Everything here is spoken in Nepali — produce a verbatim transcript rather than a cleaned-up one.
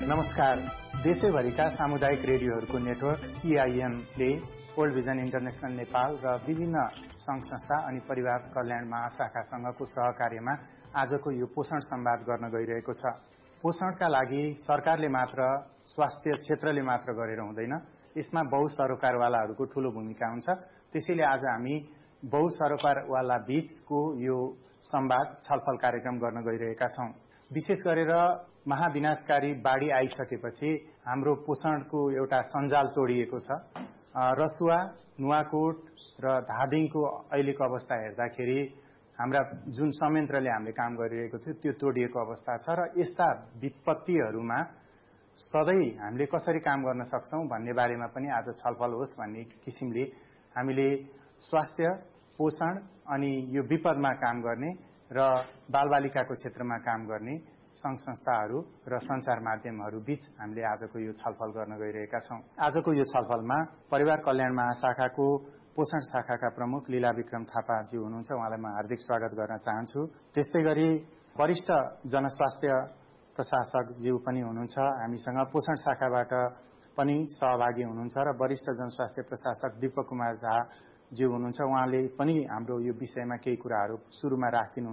नमस्कार। देशैभरिका सामुदायिक रेडियोहरूको network सीआईएमले world vision international Nepal र विभिन्न संघ संस्था अनि परिवार कल्याण महाशाखासँगको सहकार्यमा आजको यो पोषण संवाद गर्न गइरहेको छ। पोषणका लागि सरकारले मात्र, स्वास्थ्य क्षेत्रले मात्र गरेर हुँदैन, यसमा बहुसरोकारवालाहरूको ठूलो भूमिका हुन्छ। त्यसैले आज हामी बहुसरोकारवाला बीचको यो संवाद छलफल कार्यक्रम गर्न गइरहेका छौं। विशेष गरेर महाविनाशकारी बाढी आइसकेपछि हाम्रो पोषणको एउटा सञ्जाल तोडिएको छ। रसुवा, नुवाकोट र धादिङको अहिलेको अवस्था हेर्दाखेरि हाम्रा जुन संयन्त्रले हामीले काम गरिरहेको थियो त्यो तोडिएको अवस्था छ र यस्ता विपत्तिहरूमा सधैँ हामीले कसरी काम गर्न सक्छौं भन्ने बारेमा पनि आज छलफल होस् भन्ने किसिमले हामीले स्वास्थ्य, पोषण अनि यो विपदमा काम गर्ने र बालबालिकाको क्षेत्रमा काम गर्ने संघ संस्थाहरू र सञ्चार माध्यमहरू बीच हामीले आजको यो छलफल गर्न गइरहेका छौं। आजको यो छलफलमा परिवार कल्याण महाशाखाको पोषण शाखाका प्रमुख लीला विक्रम थापाजी हुनुहुन्छ। उहाँलाई म हार्दिक स्वागत गर्न चाहन्छु। त्यस्तै गरी वरिष्ठ जनस्वास्थ्य प्रशासकज्यू पनि हुनुहुन्छ हामीसँग। पोषण शाखाबाट पनि सहभागी हुनुहुन्छ र वरिष्ठ जनस्वास्थ्य प्रशासक दीपक कुमार झा ज्यू हुनुहुन्छ। उहाँले पनि हाम्रो यो विषयमा केही कुराहरू सुरुमा राखिदिनु